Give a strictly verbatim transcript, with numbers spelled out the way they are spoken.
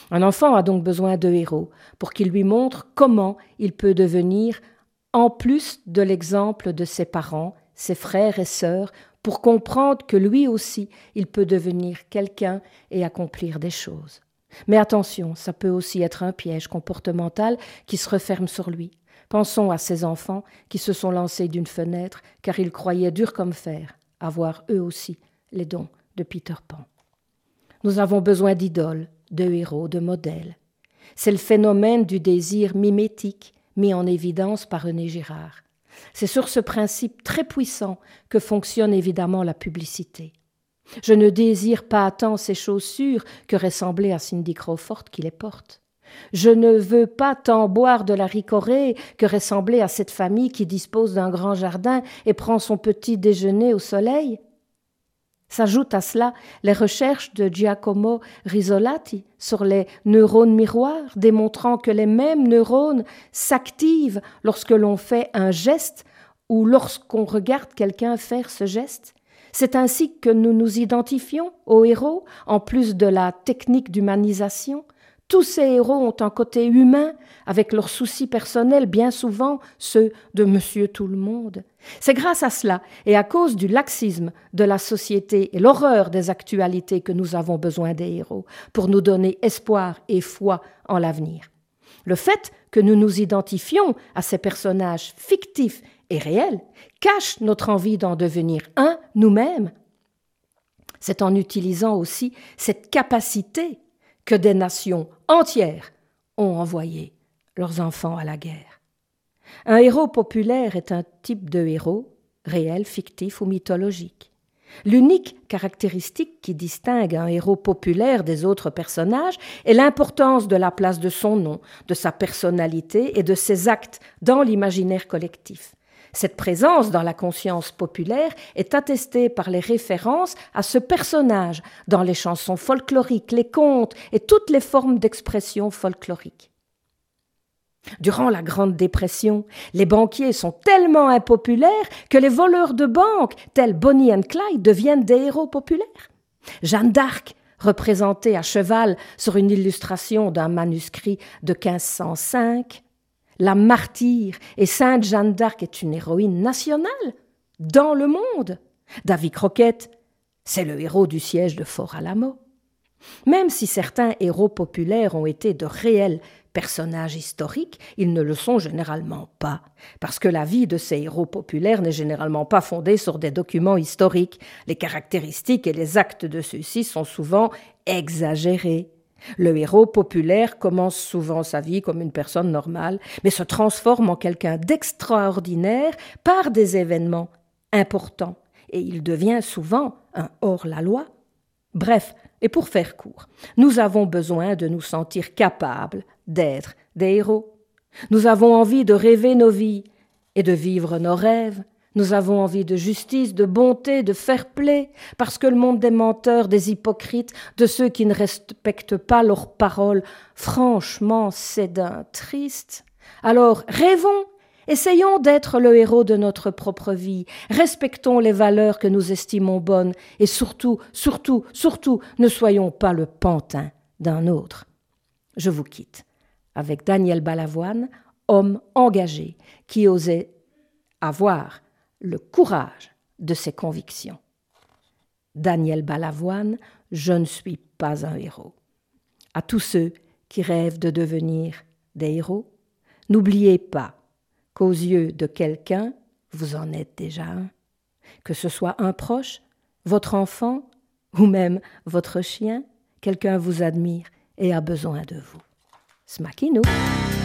Un enfant a donc besoin de héros pour qu'ils lui montrent comment il peut devenir, en plus de l'exemple de ses parents, ses frères et sœurs, pour comprendre que lui aussi, il peut devenir quelqu'un et accomplir des choses. Mais attention, ça peut aussi être un piège comportemental qui se referme sur lui. Pensons à ces enfants qui se sont lancés d'une fenêtre car ils croyaient dur comme fer avoir eux aussi les dons de Peter Pan. Nous avons besoin d'idoles, de héros, de modèles. C'est le phénomène du désir mimétique mis en évidence par René Girard. C'est sur ce principe très puissant que fonctionne évidemment la publicité. Je ne désire pas tant ces chaussures que ressembler à Cindy Crawford qui les porte. Je ne veux pas tant boire de la ricorée que ressembler à cette famille qui dispose d'un grand jardin et prend son petit déjeuner au soleil. S'ajoutent à cela les recherches de Giacomo Rizzolatti sur les neurones miroirs, démontrant que les mêmes neurones s'activent lorsque l'on fait un geste ou lorsqu'on regarde quelqu'un faire ce geste. C'est ainsi que nous nous identifions aux héros, en plus de la technique d'humanisation. Tous ces héros ont un côté humain, avec leurs soucis personnels, bien souvent ceux de Monsieur Tout-le-Monde. C'est grâce à cela et à cause du laxisme de la société et l'horreur des actualités que nous avons besoin des héros pour nous donner espoir et foi en l'avenir. Le fait que nous nous identifions à ces personnages fictifs et réels cache notre envie d'en devenir un nous-mêmes. C'est en utilisant aussi cette capacité que des nations entières ont envoyé leurs enfants à la guerre. Un héros populaire est un type de héros, réel, fictif ou mythologique. L'unique caractéristique qui distingue un héros populaire des autres personnages est l'importance de la place de son nom, de sa personnalité et de ses actes dans l'imaginaire collectif. Cette présence dans la conscience populaire est attestée par les références à ce personnage dans les chansons folkloriques, les contes et toutes les formes d'expression folklorique. Durant la Grande Dépression, les banquiers sont tellement impopulaires que les voleurs de banque, tels Bonnie and Clyde, deviennent des héros populaires. Jeanne d'Arc, représentée à cheval sur une illustration d'un manuscrit de quinze cent cinq, la martyre et Sainte Jeanne d'Arc est une héroïne nationale dans le monde. Davy Crockett, c'est le héros du siège de Fort Alamo. Même si certains héros populaires ont été de réels personnages historiques, ils ne le sont généralement pas, parce que la vie de ces héros populaires n'est généralement pas fondée sur des documents historiques. Les caractéristiques et les actes de ceux-ci sont souvent exagérés. Le héros populaire commence souvent sa vie comme une personne normale, mais se transforme en quelqu'un d'extraordinaire par des événements importants, et il devient souvent un hors-la-loi. Bref, et pour faire court, nous avons besoin de nous sentir capables d'être des héros. Nous avons envie de rêver nos vies et de vivre nos rêves. Nous avons envie de justice, de bonté, de fair-play, parce que le monde des menteurs, des hypocrites, de ceux qui ne respectent pas leurs paroles, franchement, c'est d'un triste. Alors, rêvons, essayons d'être le héros de notre propre vie, respectons les valeurs que nous estimons bonnes, et surtout, surtout, surtout, ne soyons pas le pantin d'un autre. Je vous quitte avec Daniel Balavoine, homme engagé, qui osait avoir le courage de ses convictions. Daniel Balavoine, je ne suis pas un héros. À tous ceux qui rêvent de devenir des héros, n'oubliez pas qu'aux yeux de quelqu'un, vous en êtes déjà un. Que ce soit un proche, votre enfant ou même votre chien, quelqu'un vous admire et a besoin de vous. Smakinou!